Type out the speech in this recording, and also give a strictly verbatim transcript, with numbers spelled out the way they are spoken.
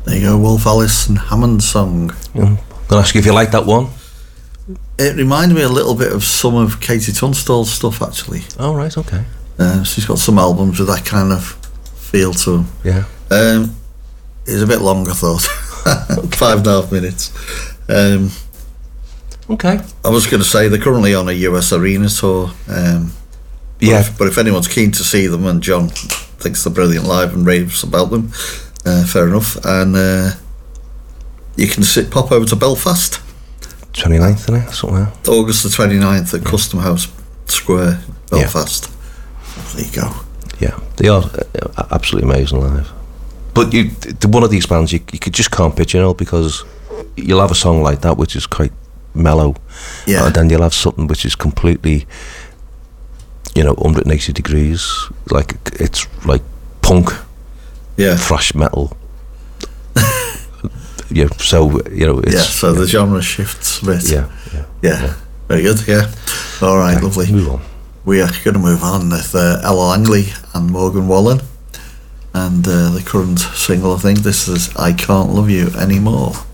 There you go, Wolf Alice and Hammond song. Yeah. I'm gonna ask you if you like that one. It reminded me a little bit of some of Katie Tunstall's stuff, actually. Oh right, okay. Uh, she's got some albums with that kind of feel to them. Yeah. Um, it's a bit long, I thought. Five and a half minutes. Um, okay. I was going to say they're currently on a U S arena tour. Um, but yeah. If, but if anyone's keen to see them, and John thinks they're brilliant live and raves about them, uh, fair enough. And uh, you can sit pop over to Belfast. twenty-ninth, isn't it? Something like that. August the twenty-ninth at yeah. Custom House Square, Belfast. Yeah. There you go. Yeah, they are absolutely amazing live. But you, one of these bands, you, you just can't pitch, you know, because you'll have a song like that which is quite mellow, yeah, and then you'll have something which is completely, you know, one hundred eighty degrees, like it's like punk, yeah, thrash metal. Yeah, so you know, it's, yeah. So the genre shifts a bit. Yeah, yeah, yeah. yeah. Very good. Yeah. All right, okay, lovely. Move on. We are going to move on with uh, Ella Langley and Morgan Wallen, and uh, the current single. I think this is "I Can't Love You Anymore."